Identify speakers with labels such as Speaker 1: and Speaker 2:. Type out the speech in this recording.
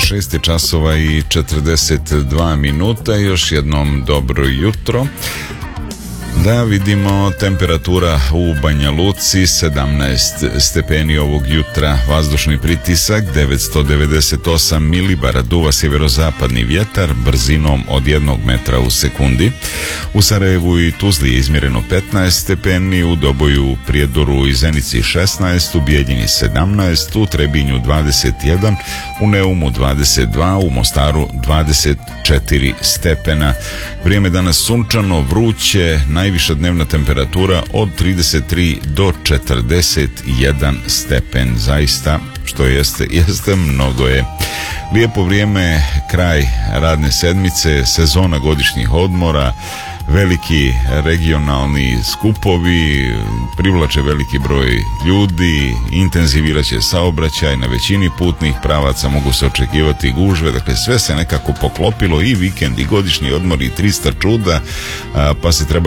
Speaker 1: 6 časova i 42 minuta. Još jednom dobro jutro. Da vidimo temperatura u Banja Luci 17 stepeni ovog jutra, vazdušni pritisak 998 milibara, duva sjeverozapadni vjetar brzinom od 1 metra u sekundi. U Sarajevu i Tuzli je izmjereno 15 stepeni, u Doboju, Prijedoru i Zenici 16, u Bijeljini 17, u Trebinju 21, u Neumu 22, u Mostaru 24 stepena. Vrijeme danas sunčano, vruće, najviša dnevna temperatura od 33 do 41 stepen. Zaista, što jeste, mnogo je. Lijepo vrijeme, kraj radne sedmice, sezona godišnjih odmora, veliki regionalni skupovi, privlače veliki broj ljudi, intenzivirat će saobraćaj na većini putnih pravaca, mogu se očekivati gužve, dakle sve se nekako poklopilo, i vikend i godišnji odmor i 300 čuda, pa se treba